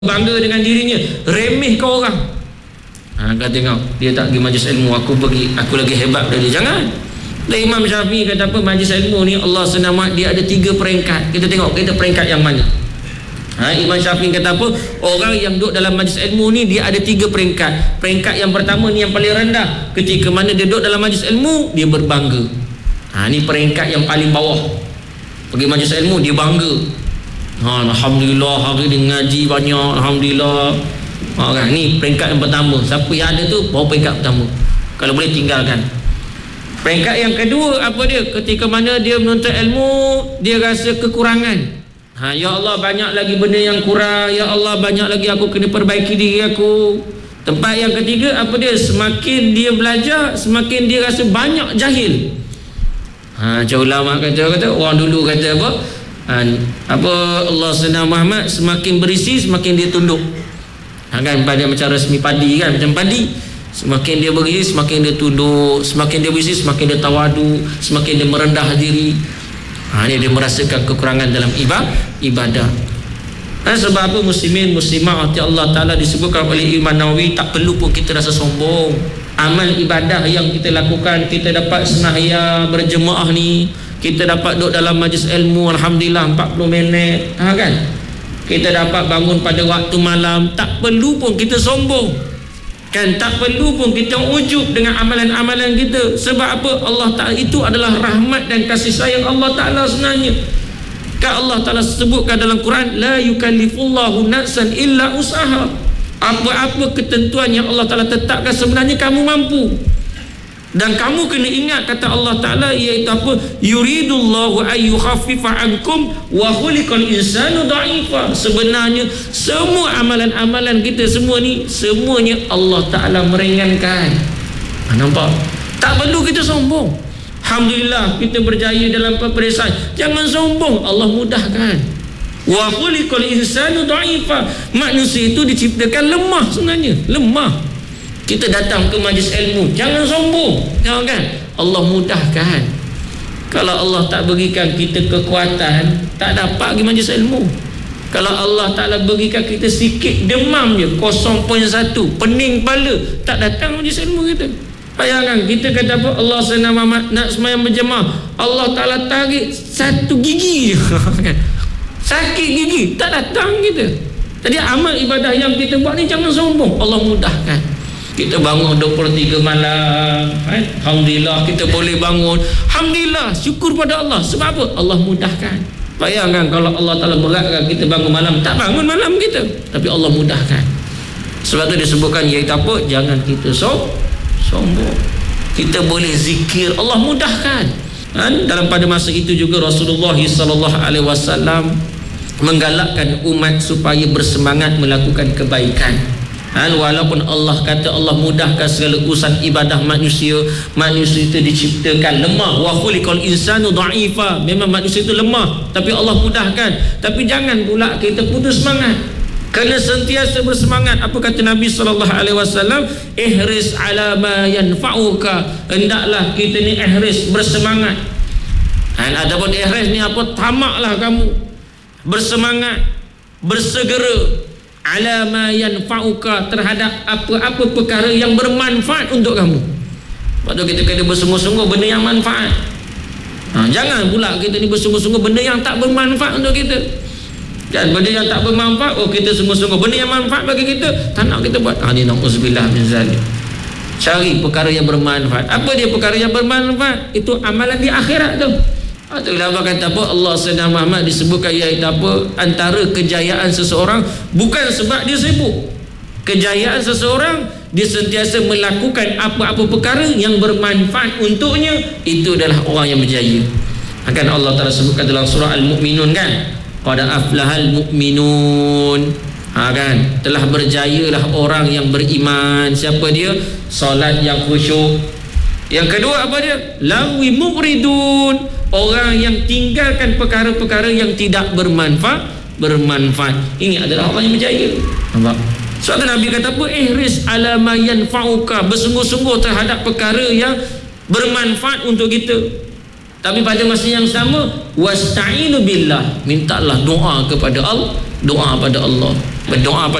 bangga dengan dirinya, remeh ke orang. Kau tengok, dia tak pergi majlis ilmu, aku pergi, aku lagi hebat dari dia. Jangan. Dan Imam Syafi'i kata apa, majlis ilmu ni Allah senamat dia ada 3 peringkat. Kita tengok kita peringkat yang mana. Imam Syafi'i kata apa, orang yang duduk dalam majlis ilmu ni dia ada 3 peringkat. Peringkat yang pertama ni yang paling rendah, ketika mana dia duduk dalam majlis ilmu dia berbangga. Ni peringkat yang paling bawah. Pergi majlis ilmu dia bangga. Alhamdulillah hari ni ngaji banyak, alhamdulillah. Kan, ni peringkat yang pertama. Siapa yang ada tu bawa peringkat pertama, kalau boleh tinggalkan. Peringkat yang kedua apa dia? Ketika mana dia menuntut ilmu, dia rasa kekurangan. Ya Allah, banyak lagi benda yang kurang. Ya Allah, banyak lagi aku kena perbaiki diri aku. Tempat yang ketiga apa dia? Semakin dia belajar, semakin dia rasa banyak jahil. Macam ulama kata orang dulu kata apa? Allah senang Muhammad, semakin berisi semakin dia tunduk. Kan pada macam resmi padi kan, macam padi, semakin dia berisi semakin dia tunduk, semakin dia berisi semakin dia tawadu, semakin dia merendah diri. Ni dia merasakan kekurangan dalam ibadah. Sebab apa muslimin muslimah hati Allah Ta'ala disebutkan oleh Imam Nawawi, tak perlu pun kita rasa sombong. Amal ibadah yang kita lakukan, kita dapat sembahyang berjemaah ni, kita dapat duduk dalam majlis ilmu alhamdulillah 40 minit, kan? Kita dapat bangun pada waktu malam, tak perlu pun kita sombong. Kan, tak perlu pun kita ujub dengan amalan-amalan kita. Sebab apa? Allah Ta'ala itu adalah rahmat dan kasih sayang Allah Ta'ala sebenarnya. Kan Allah Ta'ala sebutkan dalam Quran, la yukallifullahu nafsan illa usaha. Apa-apa ketentuan yang Allah Ta'ala tetapkan sebenarnya kamu mampu. Dan kamu kena ingat kata Allah Ta'ala, iaitu apa? Yuridullahu ayyukhaffifa ankum wa khuliqal insanu dha'ifa. Sebenarnya semua amalan-amalan kita semua ni, semuanya Allah Ta'ala meringankan. Nampak? Tak perlu kita sombong. Alhamdulillah kita berjaya dalam peperiksaan. Jangan sombong, Allah mudahkan. Wa khuliqal insanu dha'ifa. Manusia itu diciptakan lemah sebenarnya, lemah. Kita datang ke majlis ilmu, jangan sombong. Jangan kan? Allah mudahkan. Kalau Allah tak berikan kita kekuatan, tak dapat pergi majlis ilmu. Kalau Allah Ta'ala berikan kita sikit demam je, 0.1, pening kepala, tak datang majlis ilmu kita. Bayangkan kita kata apa, Allah senang nak sembahyang berjemaah, Allah Ta'ala tarik 1 gigi je. Sakit gigi, tak datang kita. Jadi amal ibadah yang kita buat ni jangan sombong, Allah mudahkan. Kita bangun 23 malam, alhamdulillah kita boleh bangun, alhamdulillah, syukur pada Allah. Sebab apa? Allah mudahkan. Bayangkan kalau Allah Ta'ala beratkan kita bangun malam, tak bangun malam kita, tapi Allah mudahkan. Sebab tu disebutkan iaitu apa? Jangan kita sombong. Kita boleh zikir, Allah mudahkan. Dalam pada masa itu juga Rasulullah SAW menggalakkan umat supaya bersemangat melakukan kebaikan. Walaupun Allah kata Allah mudahkan segala urusan ibadah manusia, manusia itu diciptakan lemah. Wa khuliqal insanu dha'ifa. Memang manusia itu lemah, tapi Allah mudahkan. Tapi jangan pula kita putus semangat. Kena sentiasa bersemangat. Apa kata Nabi SAW? Ihris ala ma yanfa'uka. Hendaklah kita ni ihris, bersemangat. Adapun ihris ni apa? Tamaklah kamu, bersemangat, bersegera ala ma yanfa'uka, terhadap apa-apa perkara yang bermanfaat untuk kamu. Lepas tu kita kena bersungguh-sungguh benda yang manfaat. Jangan pula kita ni bersungguh-sungguh benda yang tak bermanfaat untuk kita. Dan benda yang tak bermanfaat, kita sungguh-sungguh benda yang manfaat bagi kita, tak nak kita buat. Ni na'udzubillah min zalik. Cari perkara yang bermanfaat. Apa dia perkara yang bermanfaat? Itu amalan di akhirat tu. Itulah apa kata apa, Allah Sayyidina Muhammad disebutkan iaitu apa, antara kejayaan seseorang bukan sebab dia sibuk. Kejayaan seseorang, dia sentiasa melakukan apa-apa perkara yang bermanfaat untuknya. Itu adalah orang yang berjaya. Akan Allah Ta'ala sebutkan dalam surah Al-Mu'minun kan, qad aflahal mu'minun. Kan, telah berjayalah orang yang beriman. Siapa dia? Solat yang khusyuk. Yang kedua apa dia? Lawi mu'ridun. Orang yang tinggalkan perkara-perkara yang tidak bermanfaat. Ini adalah orang yang berjaya. Nampak? Sebab tu Nabi kata apa? Ihris ala ma yanfa'uka. Bersungguh-sungguh terhadap perkara yang bermanfaat untuk kita. Tapi pada masa yang sama, wasta'inu billah. Mintalah doa kepada Allah. Doa pada Allah. berdoa